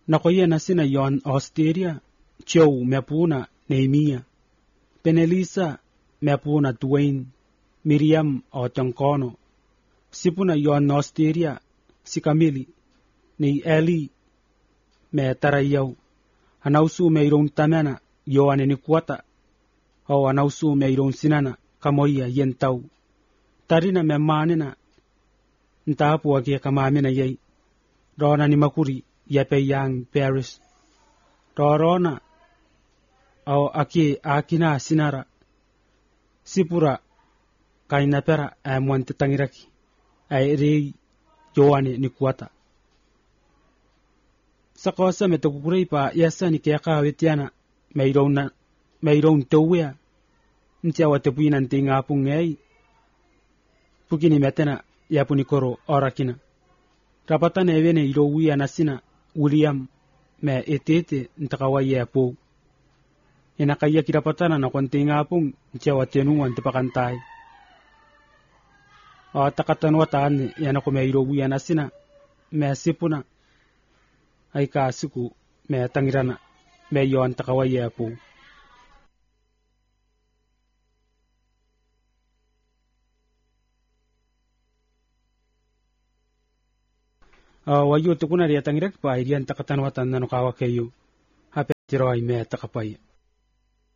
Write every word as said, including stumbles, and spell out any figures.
nakoye na sina yon Australia Joe mepuna Nehemia Penelisa mepuna Dwayne Miriam Otonkono sipuna yon Australia si Kamili ni Eli me tarayau anausu me irong tamana yo ane ni kuata o anausu me irong sinana kamoia yentau tarina me manena ntapu ake kamamena yei rona ni makuri yape yang Paris rorona au ake akina sinara sipura kaina pera amwante tangiraki ai rei yoane ni kuata sakosa metokurei pa yasa ni keka wetiana meirona meiron towea ntia watepuina ntinga pungei pukini metena yapuni koro orakina rapatana evene irowi anasina William me etete ntakawaye po inakaya kirapatana na kontinga pung ntia watenu antipakantai o takatan watan yana ko meirowi anasina me sipuna ay kasiku me tangirana me yon takawaye po Uh, wayo tukuna ria tangirak pa irian takatan watan nano kawa kayo hape tiro ay me takapay